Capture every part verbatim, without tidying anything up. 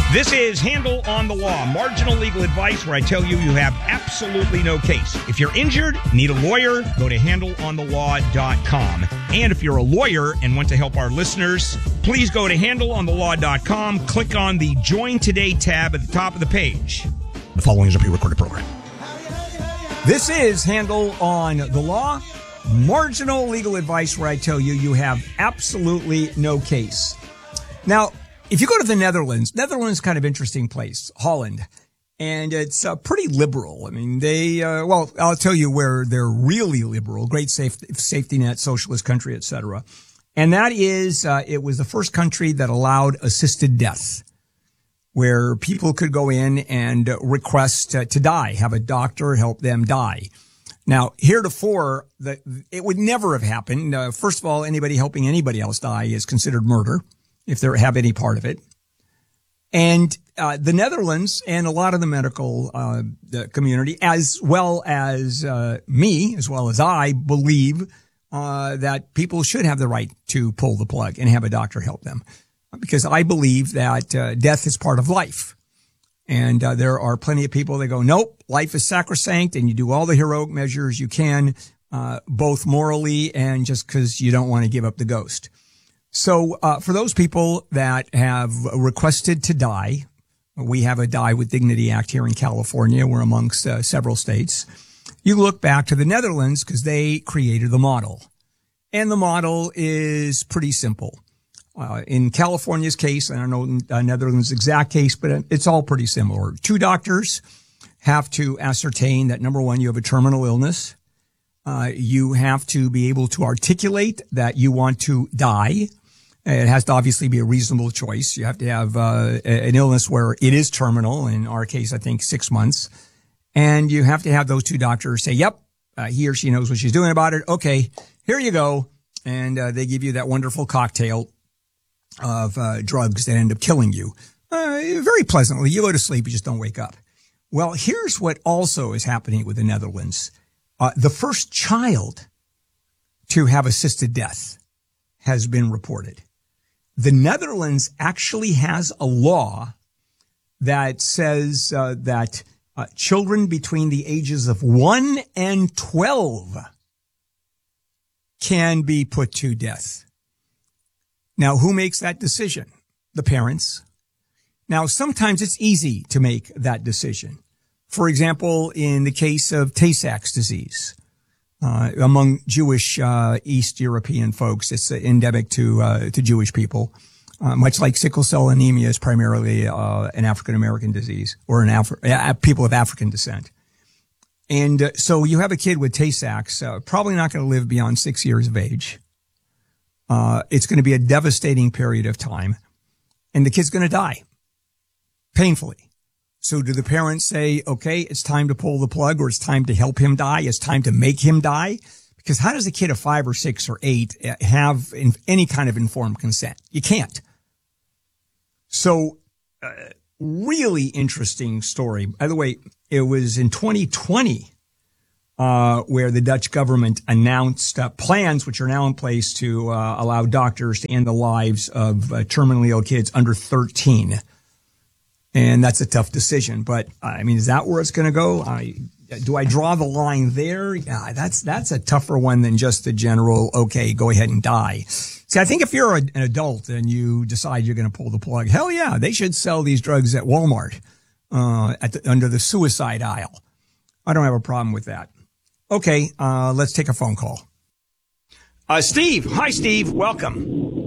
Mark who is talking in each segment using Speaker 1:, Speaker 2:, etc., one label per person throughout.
Speaker 1: This is Handle on the Law, marginal legal advice where I tell you you have absolutely no case. If you're injured, need a lawyer, go to handle on the law dot com. And if you're a lawyer and want to help our listeners, please go to handle on the law dot com, click on the Join Today tab at the top of the page. The following is a pre-recorded program. This is Handle on the Law, marginal legal advice where I tell you you have absolutely no case. Now, if you go to the Netherlands, Netherlands is kind of interesting place, Holland, and it's uh, pretty liberal. I mean, they, uh, well, I'll tell you where they're really liberal, great safe, safety net, socialist country, et cetera. And that is, uh, it was the first country that allowed assisted death, where people could go in and request uh, to die, have a doctor help them die. Now, heretofore, the, it would never have happened. Uh, first of all, anybody helping anybody else die is considered murder, if they have any part of it. And uh, the Netherlands and a lot of the medical uh, the community, as well as uh, me, as well as I, believe uh, that people should have the right to pull the plug and have a doctor help them. Because I believe that uh, death is part of life. And uh, there are plenty of people that go, nope, life is sacrosanct, and you do all the heroic measures you can, uh, both morally and just because you don't want to give up the ghost. So, uh, for those people that have requested to die, we have a Die with Dignity Act here in California. We're amongst uh, several states. You look back to the Netherlands because they created the model. And the model is pretty simple. Uh, in California's case, I don't know uh, Netherlands' exact case, but it's all pretty similar. Two doctors have to ascertain that, number one, you have a terminal illness. Uh, you have to be able to articulate that you want to die. It has to obviously be a reasonable choice. You have to have uh, an illness where it is terminal, in our case, I think six months. And you have to have those two doctors say, yep, uh, he or she knows what she's doing about it. Okay, here you go. And uh, they give you that wonderful cocktail of uh, drugs that end up killing you. Uh, very pleasantly. You go to sleep, you just don't wake up. Well, here's what also is happening with the Netherlands. Uh, the first child to have assisted death has been reported. The Netherlands actually has a law that says uh, that uh, children between the ages of one and twelve can be put to death. Now, who makes that decision? The parents. Now, sometimes it's easy to make that decision. For example, in the case of Tay-Sachs disease, Uh, among Jewish, uh, East European folks, it's uh, endemic to, uh, to Jewish people. Uh, much like sickle cell anemia is primarily, uh, an African American disease or an Afri- uh, people of African descent. And, uh, so you have a kid with Tay-Sachs, uh, probably not going to live beyond six years of age. Uh, it's going to be a devastating period of time, and the kid's going to die painfully. So do the parents say, okay, it's time to pull the plug, or it's time to help him die? It's time to make him die? Because how does a kid of five or six or eight have in, any kind of informed consent? You can't. So, uh, really interesting story. By the way, it was in twenty twenty, uh, where the Dutch government announced uh, plans which are now in place to uh, allow doctors to end the lives of uh, terminally ill kids under thirteen. And that's a tough decision. But, I mean, is that where it's going to go? I, do I draw the line there? Yeah, that's, that's a tougher one than just the general, okay, go ahead and die. See, I think if you're a, an adult and you decide you're going to pull the plug, hell yeah, they should sell these drugs at Walmart, uh, at the, under the suicide aisle. I don't have a problem with that. Okay, uh, let's take a phone call. Uh, Steve. Hi, Steve. Welcome.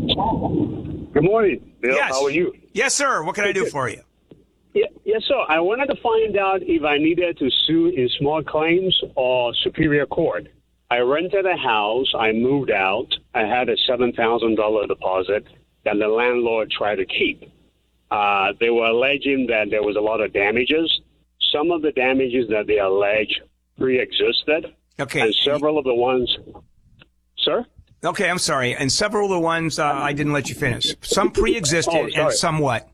Speaker 2: Good morning, Bill.
Speaker 1: Yes.
Speaker 2: How are you?
Speaker 1: Yes, sir. What can I do for you?
Speaker 2: Yeah, yes, sir. I wanted to find out if I needed to sue in small claims or superior court. I rented a house. I moved out. I had a seven thousand dollars deposit that the landlord tried to keep. Uh, they were alleging that there was a lot of damages. Some of the damages that they allege pre-existed.
Speaker 1: Okay.
Speaker 2: And several of the ones... Sir?
Speaker 1: Okay, I'm sorry. And several of the ones uh, I didn't let you finish. Some pre-existed
Speaker 2: Oh,
Speaker 1: and some what?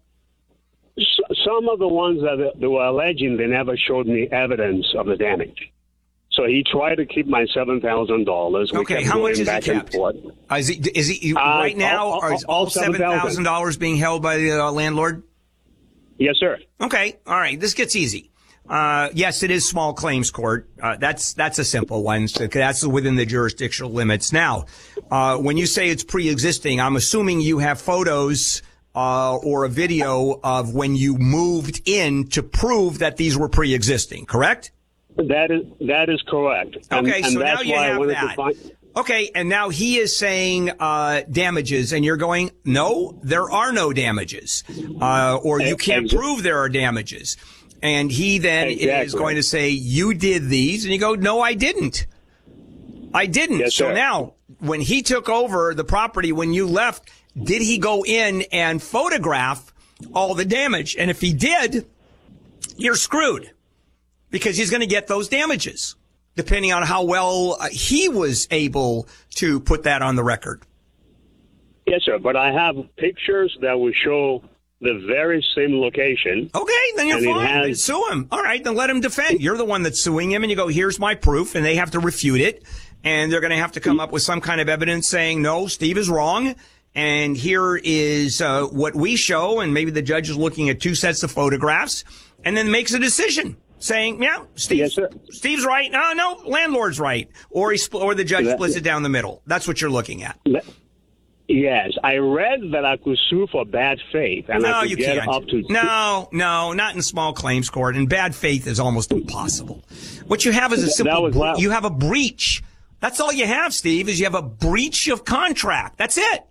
Speaker 2: Some of the ones that they were alleging, they never showed me evidence of the damage. So he tried to keep my seven thousand dollars.
Speaker 1: Okay, how much is it kept? Uh, is it, is it
Speaker 2: Uh,
Speaker 1: right now,
Speaker 2: all-
Speaker 1: or is
Speaker 2: all- all
Speaker 1: all seven thousand dollars being held by the uh, landlord?
Speaker 2: Yes, sir.
Speaker 1: Okay. All right. This gets easy. Uh, yes, it is small claims court. Uh, that's, that's a simple one. So that's within the jurisdictional limits. Now, uh, when you say it's pre-existing, I'm assuming you have photos, uh, or a video of when you moved in to prove that these were pre-existing, correct?
Speaker 2: That is, that is correct. And,
Speaker 1: okay.
Speaker 2: and
Speaker 1: So
Speaker 2: that's
Speaker 1: now you
Speaker 2: why
Speaker 1: have
Speaker 2: I wanted
Speaker 1: that.
Speaker 2: to find-
Speaker 1: Okay, and now he is saying uh damages, and you're going, no, there are no damages, uh, or you can't
Speaker 2: Exactly.
Speaker 1: prove there are damages. And he then
Speaker 2: Exactly.
Speaker 1: is going to say, you did these, and you go, no, I didn't. I didn't.
Speaker 2: Yes,
Speaker 1: so
Speaker 2: sir.
Speaker 1: now, when he took over the property, when you left, did he go in and photograph all the damage? And if he did, you're screwed, because he's going to get those damages, depending on how well uh, he was able to put that on the record.
Speaker 2: Yes, sir. But I have pictures that will show the very same location.
Speaker 1: Okay, then you're
Speaker 2: And it
Speaker 1: fine.
Speaker 2: has-
Speaker 1: Then sue him. All right, then let him defend. You're the one that's suing him, and you go, here's my proof, and they have to refute it, and they're going to have to come up with some kind of evidence saying, no, Steve is wrong, and here is uh, what we show, and maybe the judge is looking at two sets of photographs, and then makes a decision saying, yeah, Steve,
Speaker 2: Yes, sir.
Speaker 1: Steve's right. No, no, landlord's right. Or he spl- or the judge
Speaker 2: That-
Speaker 1: splits it down the middle. That's what you're looking at.
Speaker 2: Yes, I read that I could sue for bad faith, and
Speaker 1: No,
Speaker 2: I could
Speaker 1: you
Speaker 2: get
Speaker 1: can't.
Speaker 2: up to
Speaker 1: No, no, not in small claims court. And bad faith is almost impossible. What you have is a
Speaker 2: That
Speaker 1: simple,
Speaker 2: was
Speaker 1: bre-
Speaker 2: loud.
Speaker 1: you have a breach. That's all you have, Steve, is you have a breach of contract. That's it.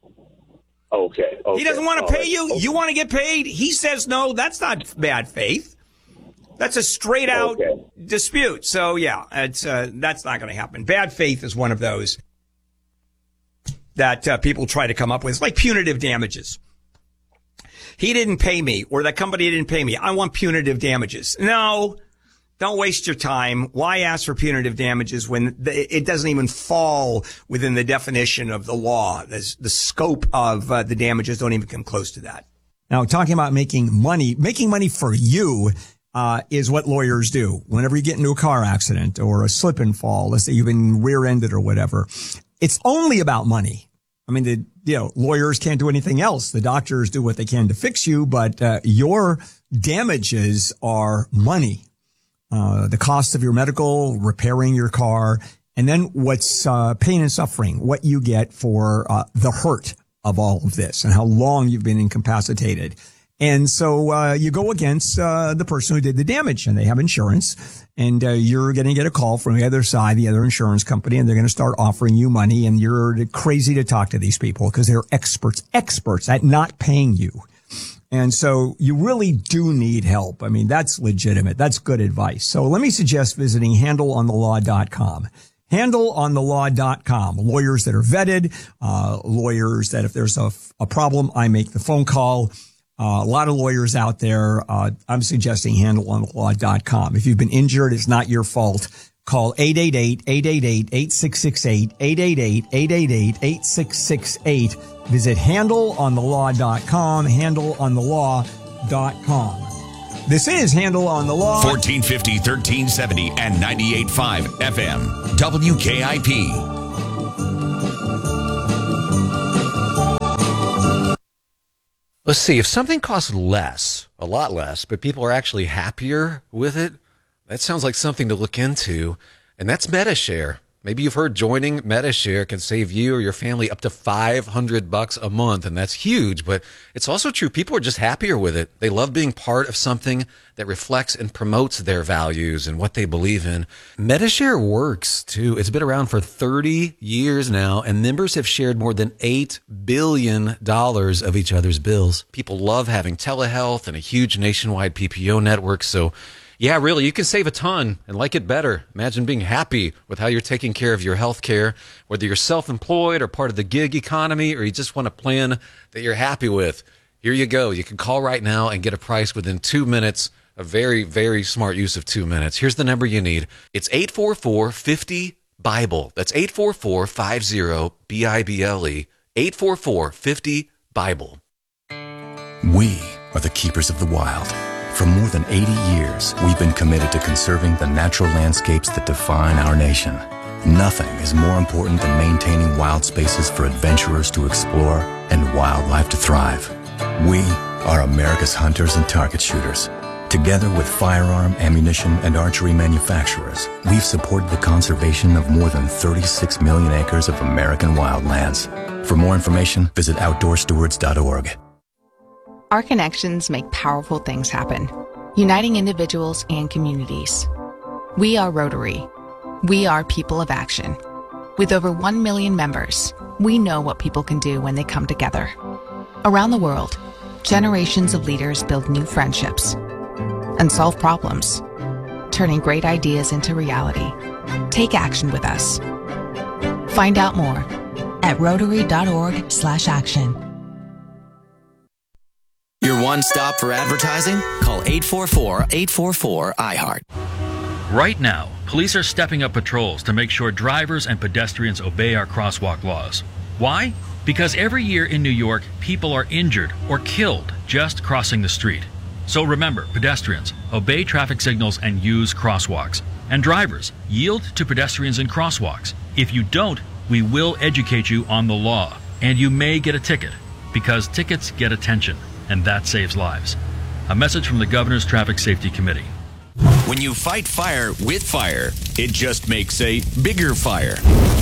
Speaker 2: Okay, okay.
Speaker 1: He doesn't want
Speaker 2: all
Speaker 1: to pay
Speaker 2: right,
Speaker 1: you.
Speaker 2: okay.
Speaker 1: You want to get paid. He says no. That's not bad faith. That's a straight out
Speaker 2: Okay.
Speaker 1: dispute. So yeah, it's, uh, that's not going to happen. Bad faith is one of those that uh, people try to come up with. It's like punitive damages. He didn't pay me, or that company didn't pay me. I want punitive damages. No, don't waste your time. Why ask for punitive damages when the, it doesn't even fall within the definition of the law? There's, the scope of uh, the damages don't even come close to that. Now, talking about making money, making money for you uh, is what lawyers do. Whenever you get into a car accident or a slip and fall, let's say you've been rear-ended or whatever, it's only about money. I mean, the, you know, lawyers can't do anything else. The doctors do what they can to fix you, but uh, your damages are money. Uh, the cost of your medical, repairing your car, and then what's uh, pain and suffering, what you get for uh, the hurt of all of this and how long you've been incapacitated. And so uh, you go against uh, the person who did the damage, and they have insurance, and uh, you're going to get a call from the other side, the other insurance company, and they're going to start offering you money, and you're crazy to talk to these people because they're experts, experts at not paying you. And so you really do need help. I mean, that's legitimate. That's good advice. So let me suggest visiting handle on the law dot com. handle on the law dot com. Lawyers that are vetted, uh, lawyers that if there's a, a problem, I make the phone call. Uh, a lot of lawyers out there. Uh, I'm suggesting handle on the law dot com. If you've been injured, it's not your fault. Call eight eight eight, eight eight eight, eight six six eight, eight eight eight, eight eight eight, eight six six eight. Visit handle on the law dot com, handle on the law dot com. This is Handle on the Law.
Speaker 3: fourteen fifty, thirteen seventy, and ninety-eight point five F M. W K I P.
Speaker 4: Let's see, if something costs less, a lot less, but people are actually happier with it, that sounds like something to look into, and that's MediShare. Maybe you've heard joining MediShare can save you or your family up to five hundred bucks a month, and that's huge, but it's also true. People are just happier with it. They love being part of something that reflects and promotes their values and what they believe in. MediShare works, too. It's been around for thirty years now, and members have shared more than eight billion dollars of each other's bills. People love having telehealth and a huge nationwide P P O network, so yeah, really, you can save a ton and like it better. Imagine being happy with how you're taking care of your health care, whether you're self-employed or part of the gig economy, or you just want a plan that you're happy with. Here you go. You can call right now and get a price within two minutes. A very, very smart use of two minutes. Here's the number you need. It's eight four four, five zero, BIBLE. That's eight four four, five zero, B I B L E. eight four four, five zero, BIBLE.
Speaker 5: We are the keepers of the wild. For more than eighty years, we've been committed to conserving the natural landscapes that define our nation. Nothing is more important than maintaining wild spaces for adventurers to explore and wildlife to thrive. We are America's hunters and target shooters. Together with firearm, ammunition, and archery manufacturers, we've supported the conservation of more than thirty-six million acres of American wildlands. For more information, visit outdoor stewards dot org.
Speaker 6: Our connections make powerful things happen, uniting individuals and communities. We are Rotary. We are people of action. With over one million members, we know what people can do when they come together. Around the world, generations of leaders build new friendships and solve problems, turning great ideas into reality. Take action with us. Find out more at rotary.org slash action.
Speaker 7: Your one stop for advertising? Call eight four four, eight four four, I heart.
Speaker 8: Right now, police are stepping up patrols to make sure drivers and pedestrians obey our crosswalk laws. Why? Because every year in New York, people are injured or killed just crossing the street. So remember, pedestrians, obey traffic signals and use crosswalks. And drivers, yield to pedestrians in crosswalks. If you don't, we will educate you on the law. And you may get a ticket, because tickets get attention, and that saves lives. A message from the Governor's Traffic Safety Committee.
Speaker 3: When you fight fire with fire, it just makes a bigger fire.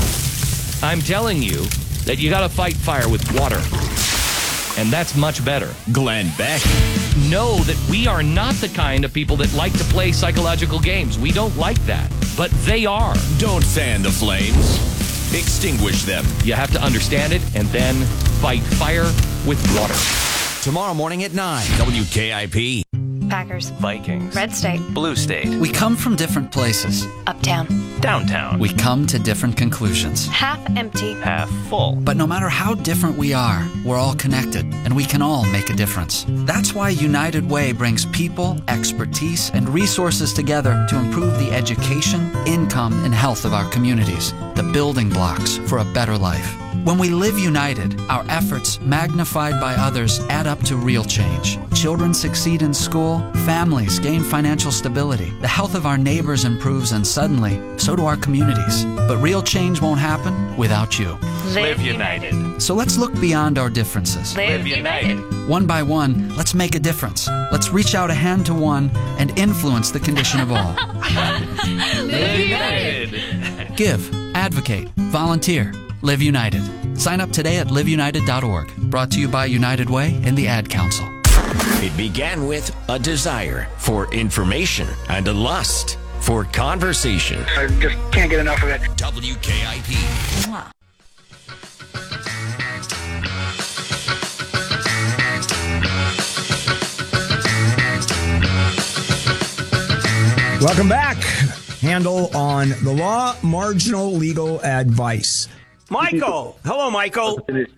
Speaker 9: I'm telling you that you gotta fight fire with water. And that's much better.
Speaker 3: Glenn Beck.
Speaker 9: Know that we are not the kind of people that like to play psychological games. We don't like that. But they are.
Speaker 3: Don't fan the flames. Extinguish them.
Speaker 9: You have to understand it and then fight fire with water.
Speaker 3: Tomorrow morning at nine, W K I P.
Speaker 10: Packers,
Speaker 11: Vikings,
Speaker 10: Red State,
Speaker 11: Blue State.
Speaker 12: We come from different places.
Speaker 10: Uptown,
Speaker 11: Downtown.
Speaker 12: We come to different conclusions.
Speaker 10: half empty,
Speaker 11: half full.
Speaker 12: But no matter how different we are, we're all connected, and we can all make a difference. That's why United Way brings people, expertise, and resources together to improve the education, income, and health of our communities, the building blocks for a better life. When we live united, our efforts, magnified by others, add up to real change. Children succeed in school, families gain financial stability, the health of our neighbors improves, and suddenly, so do our communities. But real change won't happen without you.
Speaker 11: Live United.
Speaker 12: So let's look beyond our differences.
Speaker 11: Live United.
Speaker 12: One by one, let's make a difference. Let's reach out a hand to one and influence the condition of all.
Speaker 11: Live United.
Speaker 12: Give, advocate, volunteer. Live United. Sign up today at live united dot org. Brought to you by United Way and the Ad Council.
Speaker 3: It began with a desire for information and a lust for conversation.
Speaker 13: I just can't get enough of it.
Speaker 3: W K I P.
Speaker 6: Mwah.
Speaker 1: Welcome back. Handle on the law, marginal legal advice. Michael. Hello, Michael.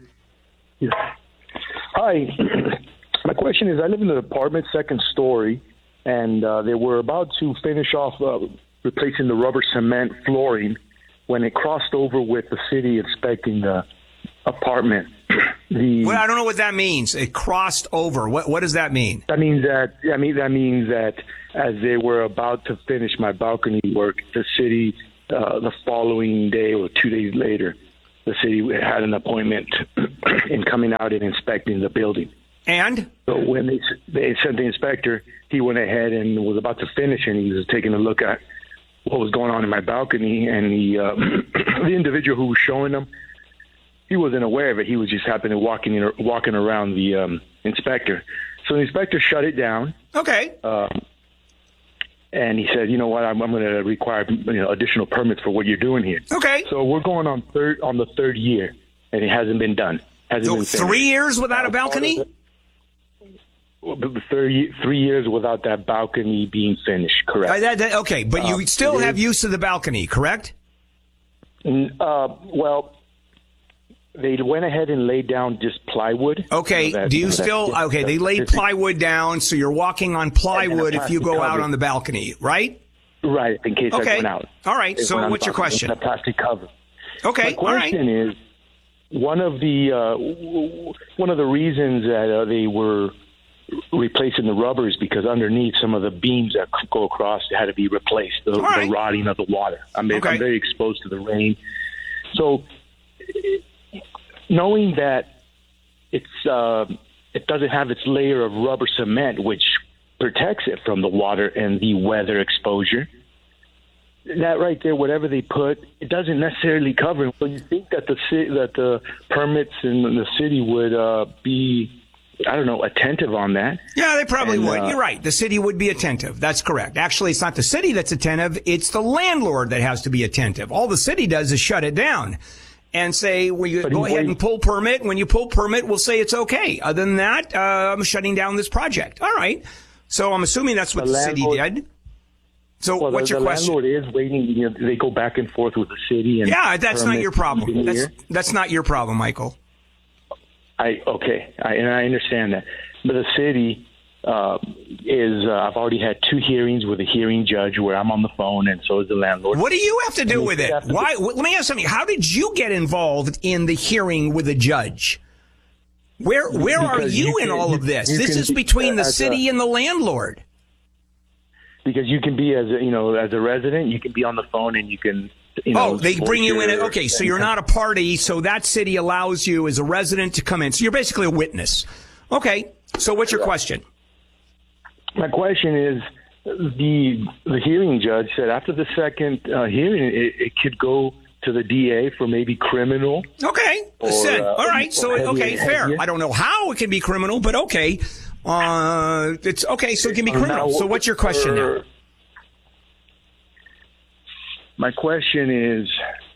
Speaker 14: Hi. My question is, I live in an apartment, second story, and uh, they were about to finish off uh, replacing the rubber cement flooring when it crossed over with the city inspecting the apartment. the
Speaker 1: Well, I don't know what that means. It crossed over. What What does that mean?
Speaker 14: That means that I mean that means that as they were about to finish my balcony work, the city uh, the following day or two days later, the city had an appointment in coming out and inspecting the building.
Speaker 1: And?
Speaker 14: So when they they sent the inspector, he went ahead and was about to finish, and he was taking a look at what was going on in my balcony. And the uh, the individual who was showing them, he wasn't aware of it. He was just happening walking in, walking around the um, inspector. So the inspector shut it down.
Speaker 1: Okay.
Speaker 14: Um, and he said, you know what, I'm, I'm going to require you know, additional permits for what you're doing here.
Speaker 1: Okay.
Speaker 14: So we're going on third on the third year, and it hasn't been done. Hasn't
Speaker 1: So
Speaker 14: been
Speaker 1: three years without a balcony?
Speaker 14: The Three, three years without that balcony being finished, correct.
Speaker 1: Uh, that, that, okay, but you
Speaker 14: Um,
Speaker 1: still
Speaker 14: it
Speaker 1: have
Speaker 14: is-
Speaker 1: use of the balcony, correct?
Speaker 14: N- Uh, well, they went ahead and laid down just plywood.
Speaker 1: Okay,
Speaker 14: So that-
Speaker 1: do you
Speaker 14: that-
Speaker 1: still,
Speaker 14: that-
Speaker 1: okay, they laid
Speaker 14: that-
Speaker 1: plywood down, so you're walking on plywood if you go
Speaker 14: plastic
Speaker 1: out
Speaker 14: cover.
Speaker 1: on the balcony, right?
Speaker 14: Right, in case
Speaker 1: Okay.
Speaker 14: I went out.
Speaker 1: All right,
Speaker 14: It
Speaker 1: so
Speaker 14: went on
Speaker 1: what's
Speaker 14: the
Speaker 1: your
Speaker 14: balcony,
Speaker 1: question?
Speaker 14: A plastic cover.
Speaker 1: Okay,
Speaker 14: My
Speaker 1: all right.
Speaker 14: question is, one of the uh, w- w- one of the reasons that uh, they were replacing the rubber is because underneath some of the beams that go across had to be replaced. The,
Speaker 1: right.
Speaker 14: the rotting of the water. I mean,
Speaker 1: Okay.
Speaker 14: I'm very exposed to the rain, so knowing that it's uh, it doesn't have its layer of rubber cement, which protects it from the water and the weather exposure. That right there, whatever they put, it doesn't necessarily cover. So you think that the ci- that the permits in the city would uh, be, I don't know, attentive on that?
Speaker 1: Yeah, they probably
Speaker 14: And,
Speaker 1: would.
Speaker 14: uh,
Speaker 1: You're right. The city would be attentive. That's correct. Actually, it's not the city that's attentive. It's the landlord that has to be attentive. All the city does is shut it down and say, well, you
Speaker 14: But
Speaker 1: go
Speaker 14: he-
Speaker 1: ahead and pull permit. When you pull permit, we'll say it's okay. Other than that, uh, I'm shutting down this project. All right. So I'm assuming that's what the,
Speaker 14: The
Speaker 1: city
Speaker 14: landlord-
Speaker 1: did. So
Speaker 14: Well,
Speaker 1: what's
Speaker 14: the,
Speaker 1: your
Speaker 14: the
Speaker 1: question?
Speaker 14: landlord is waiting. You know, they go back and forth with the city. And
Speaker 1: Yeah, that's not
Speaker 14: permits
Speaker 1: your problem.
Speaker 14: in
Speaker 1: That's,
Speaker 14: here.
Speaker 1: that's not your problem, Michael.
Speaker 14: I okay, I, and I understand that, but the city uh, is. Uh, I've already had two hearings with a hearing judge where I'm on the phone, and so is the landlord.
Speaker 1: What do you have to do
Speaker 14: And
Speaker 1: with
Speaker 14: we
Speaker 1: it?
Speaker 14: have to-
Speaker 1: Why? Let me ask something. How did you get involved in the hearing with the judge? Where Where are
Speaker 14: Because
Speaker 1: you,
Speaker 14: you
Speaker 1: in
Speaker 14: can-
Speaker 1: all
Speaker 14: you-
Speaker 1: of this?
Speaker 14: you
Speaker 1: This
Speaker 14: can
Speaker 1: is
Speaker 14: be-
Speaker 1: between the
Speaker 14: as
Speaker 1: city
Speaker 14: a-
Speaker 1: and the landlord.
Speaker 14: Because you can be as a, you know as a resident, you can be on the phone and you can. You know,
Speaker 1: Oh, they
Speaker 14: voice
Speaker 1: bring you in.
Speaker 14: your-
Speaker 1: Okay, so you're not a party, so that city allows you as a resident to come in. So you're basically a witness. Okay, so what's your question?
Speaker 14: My question is, the the hearing judge said after the second uh, hearing, it, it could go to the D A for maybe criminal.
Speaker 1: Okay,
Speaker 14: Or,
Speaker 1: listen.
Speaker 14: uh,
Speaker 1: All right,
Speaker 14: or
Speaker 1: so
Speaker 14: heavier-
Speaker 1: okay, fair.
Speaker 14: heavier.
Speaker 1: I don't know how it can be criminal, but okay. Uh, it's okay, so it can be criminal. So what's your question now?
Speaker 14: My question is,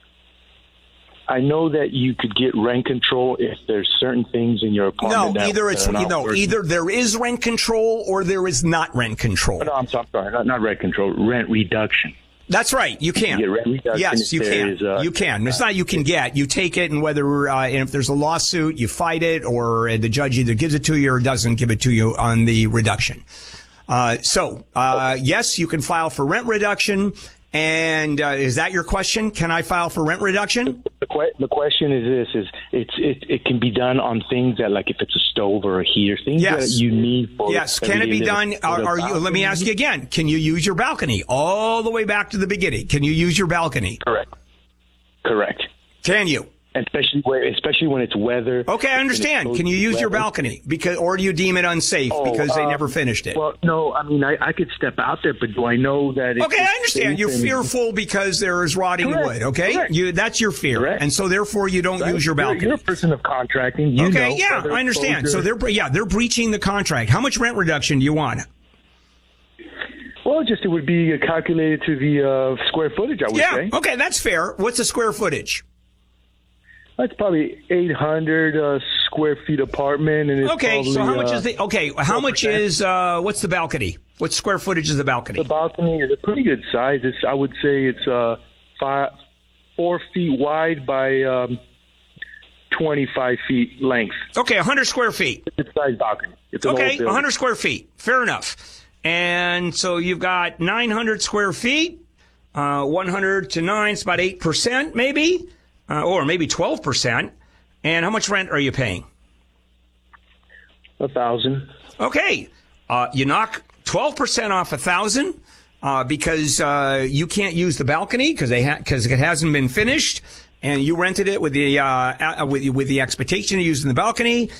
Speaker 14: I know that you could get rent control if there's certain things in your apartment.
Speaker 1: No,
Speaker 14: that-
Speaker 1: either it's
Speaker 14: that are
Speaker 1: you
Speaker 14: not
Speaker 1: know
Speaker 14: working.
Speaker 1: either there is rent control or there is not rent control.
Speaker 14: No, I'm, so- I'm sorry, not, not rent control, rent reduction.
Speaker 1: That's right. You can.
Speaker 14: You get rent reduction
Speaker 1: Yes,
Speaker 14: if
Speaker 1: you
Speaker 14: there
Speaker 1: can.
Speaker 14: is, uh,
Speaker 1: you can. It's not you can get. You take it, and whether uh, and if there's a lawsuit, you fight it, or the judge either gives it to you or doesn't give it to you on the reduction. Uh, so uh, yes, you can file for rent reduction. And uh, is that your question? Can I file for rent reduction?
Speaker 14: The, que- the question is this: is it's it, it can be done on things that, like if it's a stove or a heater, things
Speaker 1: Yes.
Speaker 14: that you need for.
Speaker 1: Yes. Can it be
Speaker 14: everyday
Speaker 1: done?
Speaker 14: living.
Speaker 1: Are, are you? Let me ask you again. Can you use your balcony all the way back to the beginning? Can you use your balcony?
Speaker 14: Correct. Correct.
Speaker 1: Can you?
Speaker 14: Especially where, especially when it's weather.
Speaker 1: Okay, I understand. Can you use your balcony because, or do you deem it unsafe
Speaker 14: Oh,
Speaker 1: because they
Speaker 14: uh,
Speaker 1: never finished it?
Speaker 14: Well, no, I mean, I, I could step out there, but do I know that? It's
Speaker 1: Okay, I understand. You're
Speaker 14: safe and-
Speaker 1: fearful because there is rotting
Speaker 14: Correct,
Speaker 1: wood. Okay,
Speaker 14: correct.
Speaker 1: you that's your fear,
Speaker 14: Correct.
Speaker 1: and so therefore you don't
Speaker 14: Right.
Speaker 1: use your
Speaker 14: You're-
Speaker 1: balcony.
Speaker 14: You're a person of contracting. You
Speaker 1: okay,
Speaker 14: know
Speaker 1: yeah,
Speaker 14: weather
Speaker 1: I understand. So
Speaker 14: exposure.
Speaker 1: they're yeah they're breaching the contract. How much rent reduction do you want?
Speaker 14: Well, just it would be calculated to the uh, square footage, I would
Speaker 1: Yeah,
Speaker 14: say.
Speaker 1: okay, that's fair. What's the square footage?
Speaker 14: That's probably eight hundred uh, square feet apartment. And it's
Speaker 1: Okay, so how
Speaker 14: probably,
Speaker 1: much
Speaker 14: uh,
Speaker 1: is the okay? How much
Speaker 14: twelve percent.
Speaker 1: is uh what's the balcony? What square footage is the balcony?
Speaker 14: The balcony is a pretty good size. It's I would say it's uh five, four feet wide by um, twenty-five feet length.
Speaker 1: Okay, one hundred square feet.
Speaker 14: It's a size balcony. It's an
Speaker 1: Okay,
Speaker 14: old building.
Speaker 1: one hundred square feet. Fair enough. And so you've got nine hundred square feet. Uh, one hundred to nine, it's about eight percent maybe, uh, or maybe twelve percent. And how much rent are you paying?
Speaker 14: A thousand.
Speaker 1: Okay. Uh, you knock twelve percent off a thousand, uh, because, uh, you can't use the balcony because they ha- cause it hasn't been finished. And you rented it with the, uh, uh, with, with the expectation of using the balcony.